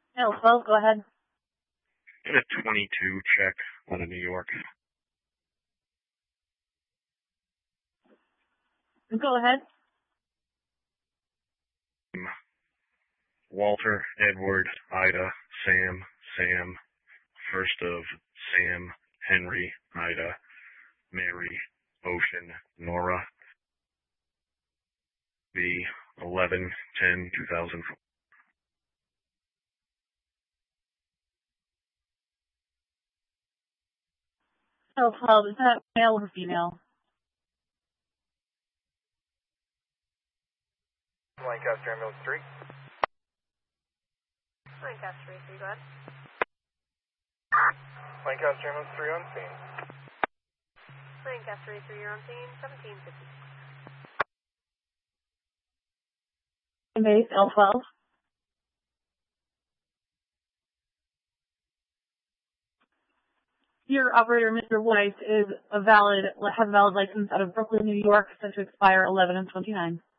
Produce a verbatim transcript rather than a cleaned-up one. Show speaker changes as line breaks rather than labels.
L twelve, go ahead.
Get a twenty-two check out of New York.
Go ahead.
Walter, Edward, Ida, Sam, Sam, first of Sam, Henry, Ida, Mary, Ocean, Nora. B, eleven ten two thousand four.
L twelve, is that male or female?
Lancaster, Mills three.
Lancaster, three, go ahead.
Lancaster, Mills three on scene.
Lancaster, three, you're on scene, seventeen fifty.
Base, L twelve. Your operator, Mister Weiss, is a valid, has a valid license out of Brooklyn, New York, set to expire eleven and twenty-nine.